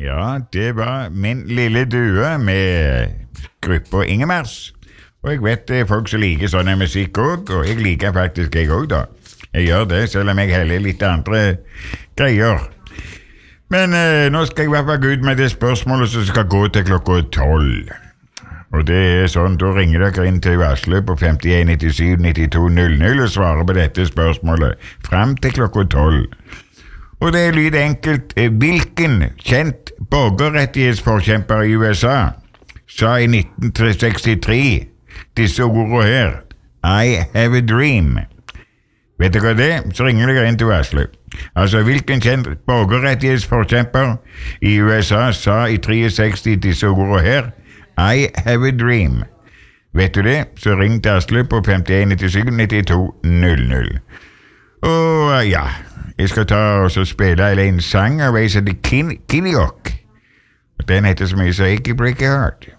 Ja, det var min lille due med gruppa Ingemars. Og jeg vet det er folk som liker sånn musikk også, og jeg liker faktisk jeg også da. Jeg gjør det, selv om jeg heller litt andre greier. Men nå skal jeg i hvert fall gå ut med det spørsmålet som skal gå til klokka 12. Og det er sånn, da ringer dere inn til Varsle på 51 97 92 00 og svarer på dette spørsmålet frem til klokka 12. Og det lyder enkelt: hvilken kjent borgerrettighetsforkjemper i USA sa i 1963 disse ordene her: I have a dream? Vet dere det? Så ringer dere inn til Varsle. Altså, hvilken kjent borgerrettighetsforkjemper i USA sa i 63 disse ordene her: I have a dream? Vet du det? Så ring til Varsle på 51 97 92 00. Og ja, jeg skal ta og spille en sang av ei som heter Kinniok. Den heter så mye som Achy Breaky Heart.